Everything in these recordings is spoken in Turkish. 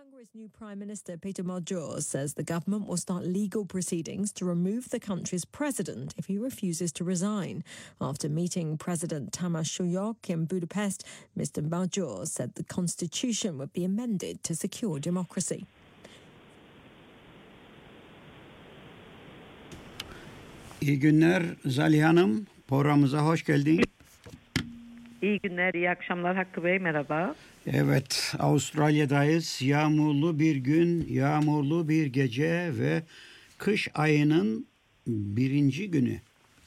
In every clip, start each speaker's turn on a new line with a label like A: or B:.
A: Hungary's new Prime Minister Peter Magyar says the government will start legal proceedings to remove the country's president if he refuses to resign. After meeting President Tamás Súlyog in Budapest, Mr. Magyar said the constitution would be amended to secure democracy.
B: İyi günler Zaliha Hanım. Programımıza hoş geldin.
C: İyi günler, iyi akşamlar Hakkı Bey, merhaba.
B: Evet, Avustralya'dayız. Yağmurlu bir gün, yağmurlu bir gece ve kış ayının birinci günü.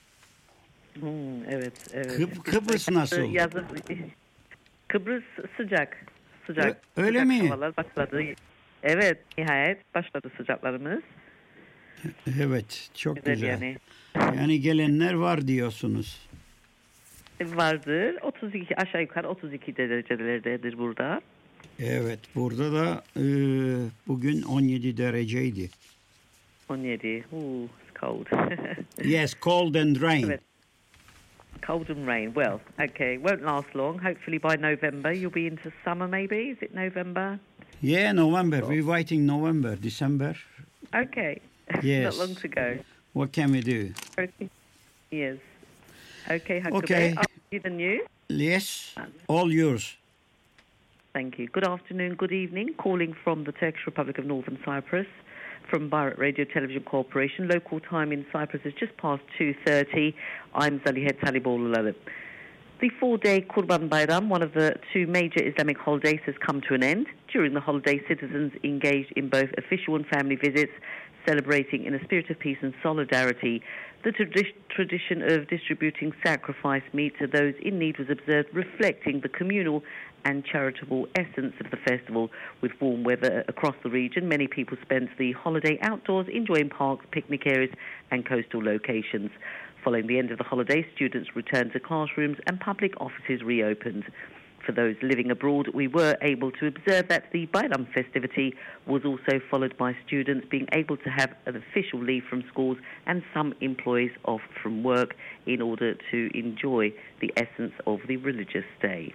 C: Evet.
B: Kıbrıs nasıl?
C: Kıbrıs sıcak.
B: Öyle
C: sıcak
B: mi?
C: Havalar başladı. Evet, nihayet başladı sıcaklarımız.
B: Evet, çok güzel.
C: Yani
B: gelenler var diyorsunuz.
C: Vardır. 32 aşağı yukarı 32 derecelerdedir burada.
B: Evet, burada da bugün 17 dereceydi.
C: 17. It's cold.
B: Yes, cold and rain.
C: Evet. Cold and rain. Well, okay, won't last long. Hopefully by November you'll be into summer maybe. Is it November?
B: Yeah, November. We're waiting November, December.
C: Okay.
B: Yes.
C: Not long to go.
B: What can we do?
C: Okay. Yes. Okay, Hakkı
B: Okay.
C: Bey, I'll give the news.
B: Yes, all yours.
C: Thank you. Good afternoon, good evening. Calling from the Turkish Republic of Northern Cyprus, from Bayrak Radio Television Corporation. Local time in Cyprus is just past 2:30. I'm Zaliha Taliboğlu. The four-day Kurban Bayram, one of the two major Islamic holidays, has come to an end. During the holiday, citizens engaged in both official and family visits, celebrating in a spirit of peace and solidarity. The tradition of distributing sacrifice meat to those in need was observed, reflecting the communal and charitable essence of the festival. With warm weather across the region, many people spent the holiday outdoors, enjoying parks, picnic areas and coastal locations. Following the end of the holiday, students returned to classrooms and public offices reopened. For those living abroad, we were able to observe that the Bayram festivity was also followed by students being able to have an official leave from schools and some employees off from work in order to enjoy the essence of the religious day.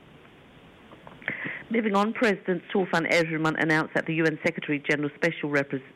C: Moving on, President Tufan Erdogan announced that the UN Secretary-General Special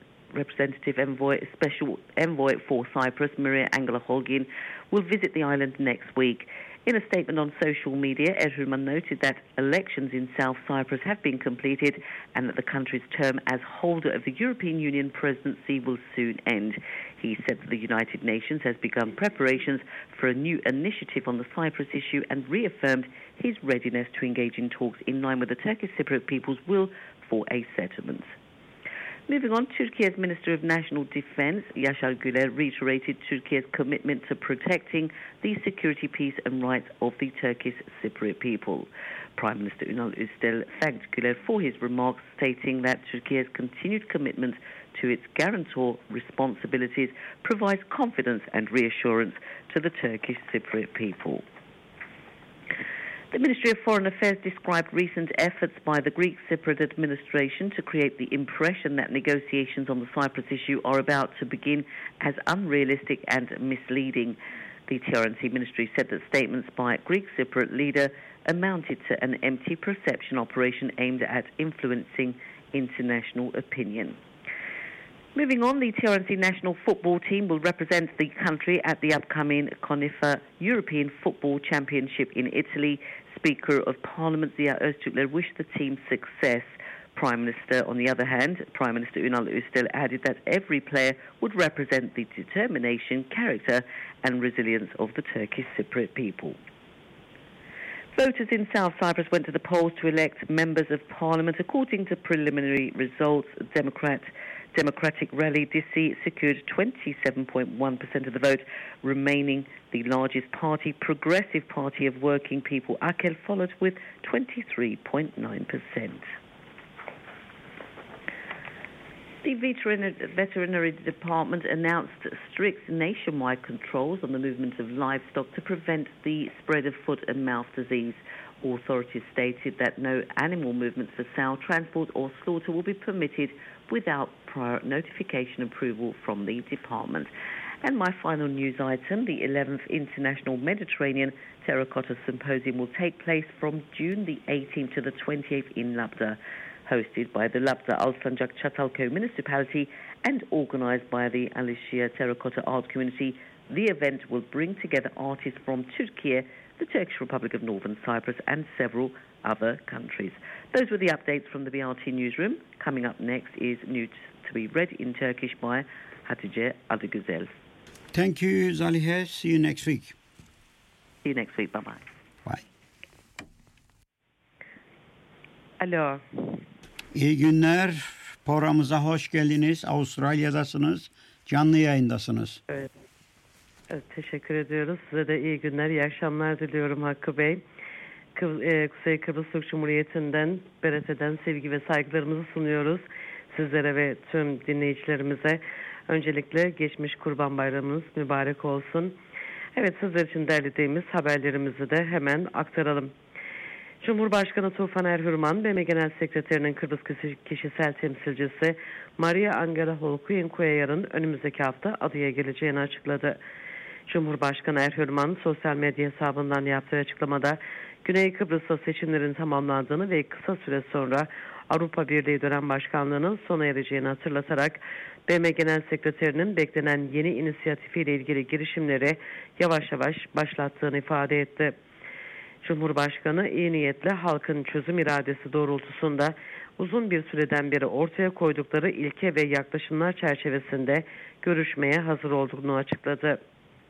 C: Special Envoy for Cyprus, Maria Angela Holguin, will visit the island next week. In a statement on social media, Erdogan noted that elections in South Cyprus have been completed and that the country's term as holder of the European Union presidency will soon end. He said that the United Nations has begun preparations for a new initiative on the Cyprus issue and reaffirmed his readiness to engage in talks in line with the Turkish Cypriot people's will for a settlement. Moving on, Turkey's Minister of National Defense, Yaşar Güler, reiterated Turkey's commitment to protecting the security, peace and rights of the Turkish Cypriot people. Prime Minister Ünal Üstel thanked Güler for his remarks, stating that Turkey's continued commitment to its guarantor responsibilities provides confidence and reassurance to the Turkish Cypriot people. The Ministry of Foreign Affairs described recent efforts by the Greek Cypriot administration to create the impression that negotiations on the Cyprus issue are about to begin as unrealistic and misleading. The TRNC ministry said that statements by Greek Cypriot leader amounted to an empty perception operation aimed at influencing international opinion. Moving on, the TRNC national football team will represent the country at the upcoming CONIFA European Football Championship in Italy. Speaker of Parliament Ziya Öztürkler wished the team success. Prime Minister, on the other hand, Prime Minister Ünal Üstel added that every player would represent the determination, character and resilience of the Turkish Cypriot people. Voters in South Cyprus went to the polls to elect members of Parliament. According to preliminary results, Democratic Rally Dissi secured 27.1% of the vote, remaining the largest party. Progressive Party of Working People, AKEL, followed with 23.9%. The veterinary department announced strict nationwide controls on the movement of livestock to prevent the spread of foot and mouth disease. Authorities stated that no animal movements for sale, transport or slaughter will be permitted without prior notification approval from the department. And my final news item, the 11th International Mediterranean Terracotta Symposium will take place from June the 18th to the 28th in Labda. hosted by the Labza Alsancak Çatalköy municipality and organised by the Alişya Terracotta Art Community. The event will bring together artists from Turkey, the Turkish Republic of Northern Cyprus and several other countries. Those were the updates from the BRT newsroom. Coming up next is news to be read in Turkish by Hatice Adıgüzel.
B: Thank you, Zaliha. See you next week.
C: See you next week. Bye-bye.
B: Bye.
C: Alo.
B: İyi günler. Programımıza hoş geldiniz. Avustralya'dasınız. Canlı yayındasınız.
D: Evet. Evet, teşekkür ediyoruz. Size de iyi günler, iyi akşamlar diliyorum Hakkı Bey. Kuzey Kıbrıs Türk Cumhuriyeti'nden, BRT'den sevgi ve saygılarımızı sunuyoruz. Sizlere ve tüm dinleyicilerimize. Öncelikle geçmiş Kurban Bayramınız mübarek olsun. Evet, sizler için derlediğimiz haberlerimizi de hemen aktaralım. Cumhurbaşkanı Tufan Erhürman, BM Genel Sekreterinin Kıbrıs kişisel temsilcisi Maria Angela Holkuynkuya'nın önümüzdeki hafta adaya geleceğini açıkladı. Cumhurbaşkanı Erhürman sosyal medya hesabından yaptığı açıklamada Güney Kıbrıs'ta seçimlerin tamamlandığını ve kısa süre sonra Avrupa Birliği dönem başkanlığının sona ereceğini hatırlatarak BM Genel Sekreterinin beklenen yeni inisiyatifiyle ilgili girişimleri yavaş yavaş başlattığını ifade etti. Cumhurbaşkanı iyi niyetle halkın çözüm iradesi doğrultusunda uzun bir süreden beri ortaya koydukları ilke ve yaklaşımlar çerçevesinde görüşmeye hazır olduğunu açıkladı.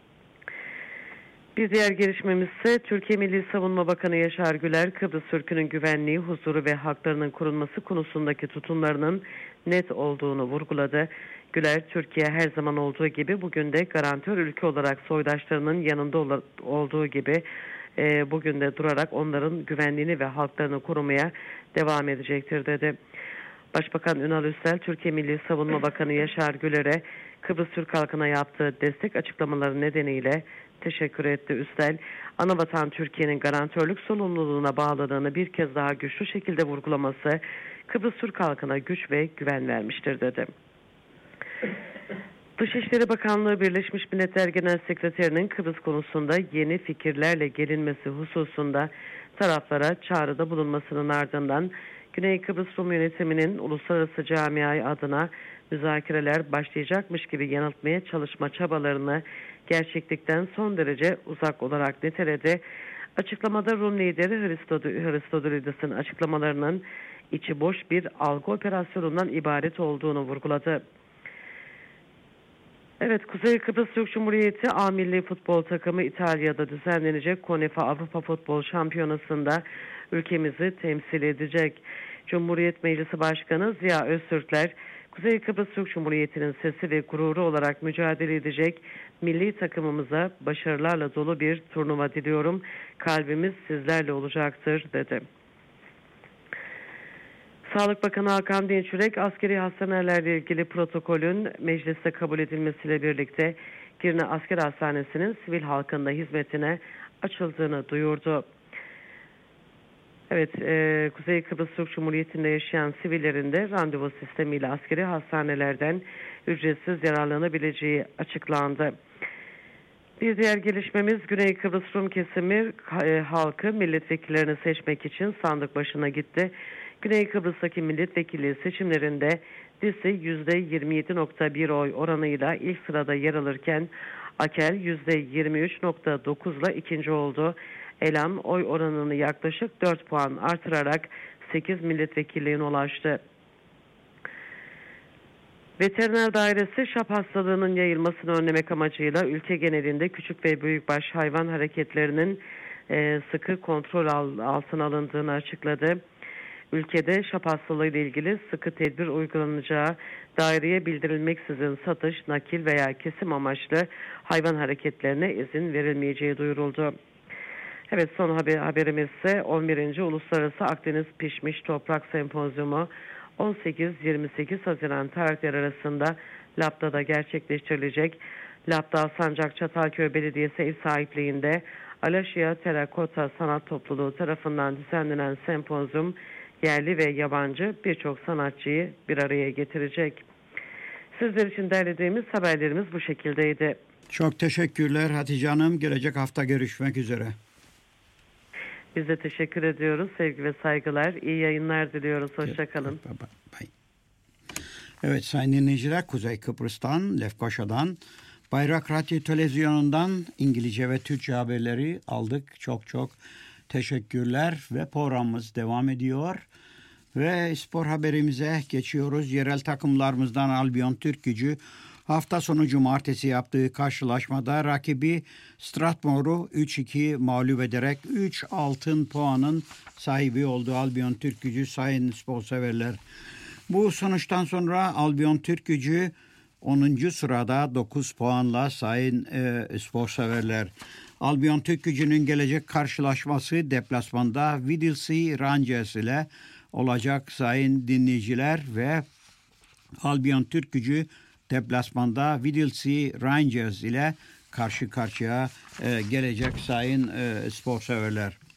D: Bir diğer gelişmemiz ise Türkiye Milli Savunma Bakanı Yaşar Güler, Kıbrıs Türk'ünün güvenliği, huzuru ve haklarının korunması konusundaki tutumlarının net olduğunu vurguladı. Güler, Türkiye her zaman olduğu gibi bugün de garantör ülke olarak soydaşlarının yanında olduğu gibi bugün de durarak onların güvenliğini ve haklarını korumaya devam edecektir dedi. Başbakan Ünal Üstel, Türkiye Milli Savunma Bakanı Yaşar Güler'e Kıbrıs Türk halkına yaptığı destek açıklamaları nedeniyle teşekkür etti. Üstel, anavatan Türkiye'nin garantörlük sorumluluğuna bağladığını bir kez daha güçlü şekilde vurgulaması Kıbrıs Türk halkına güç ve güven vermiştir dedi. Dışişleri Bakanlığı Birleşmiş Milletler Genel Sekreterinin Kıbrıs konusunda yeni fikirlerle gelinmesi hususunda taraflara çağrıda bulunmasının ardından Güney Kıbrıs Rum yönetiminin uluslararası camiayı adına müzakereler başlayacakmış gibi yanıltmaya çalışma çabalarını gerçeklikten son derece uzak olarak niteledi. Açıklamada Rum lideri Hristodulidis'in açıklamalarının içi boş bir algı operasyonundan ibaret olduğunu vurguladı. Evet, Kuzey Kıbrıs Türk Cumhuriyeti A Milli Futbol Takımı İtalya'da düzenlenecek CONEFA Avrupa Futbol Şampiyonası'nda ülkemizi temsil edecek. Cumhuriyet Meclisi Başkanı Ziya Öztürkler, Kuzey Kıbrıs Türk Cumhuriyeti'nin sesi ve gururu olarak mücadele edecek milli takımımıza başarılarla dolu bir turnuva diliyorum. Kalbimiz sizlerle olacaktır dedi. Sağlık Bakanı Hakan Dinçürek, askeri hastanelerle ilgili protokolün mecliste kabul edilmesiyle birlikte Girne Asker Hastanesi'nin sivil halkında hizmetine açıldığını duyurdu. Evet, Kuzey Kıbrıs Türk Cumhuriyeti'nde yaşayan sivillerin de randevu sistemiyle askeri hastanelerden ücretsiz yararlanabileceği açıklandı. Bir diğer gelişmemiz Güney Kıbrıs Rum kesimi halkı milletvekillerini seçmek için sandık başına gitti. Güney Kıbrıs'taki milletvekili seçimlerinde DİSİ %27.1 oy oranıyla ilk sırada yer alırken AKEL %23.9 ile ikinci oldu. Elam oy oranını yaklaşık 4 puan artırarak 8 milletvekilliğine ulaştı. Veteriner Dairesi şap hastalığının yayılmasını önlemek amacıyla ülke genelinde küçük ve büyükbaş hayvan hareketlerinin sıkı kontrol altına alındığını açıkladı. Ülkede şap hastalığı ile ilgili sıkı tedbir uygulanacağı, daireye bildirilmeksizin satış, nakil veya kesim amaçlı hayvan hareketlerine izin verilmeyeceği duyuruldu. Evet, son haberimiz ise 11. Uluslararası Akdeniz Pişmiş Toprak Sempozyumu 18-28 Haziran tarihleri arasında Labda'da gerçekleştirilecek. Labda Alsancak Çatalköy Belediyesi ev sahipliğinde Alişya Terracotta Sanat Topluluğu tarafından düzenlenen sempozyum yerli ve yabancı birçok sanatçıyı bir araya getirecek. Sizler için derlediğimiz haberlerimiz bu şekildeydi.
B: Çok teşekkürler Hatice Hanım. Gelecek hafta görüşmek üzere.
D: Biz de teşekkür ediyoruz. Sevgi ve saygılar. İyi yayınlar diliyoruz. Hoşça kalın.
B: Evet sayın dinleyiciler, Kuzey Kıbrıs'tan, Lefkoşa'dan, Bayrak Radyo Televizyonu'ndan İngilizce ve Türkçe haberleri aldık. Çok çok teşekkürler ve programımız devam ediyor. Ve spor haberimize geçiyoruz. Yerel takımlarımızdan Albion Türkgücü hafta sonu cumartesi yaptığı karşılaşmada rakibi Strathmore'u 3-2 mağlup ederek 3 altın puanın sahibi oldu Albion Türkgücü sayın spor severler. Bu sonuçtan sonra Albion Türkgücü 10. sırada 9 puanla sayın spor severler. Albion Türkgücü'nün gelecek karşılaşması deplasmanda Whittlesea Rangers ile olacak sayın dinleyiciler ve Albion Türkgücü deplasmanda Whittlesea Rangers ile karşı karşıya gelecek sayın spor severler.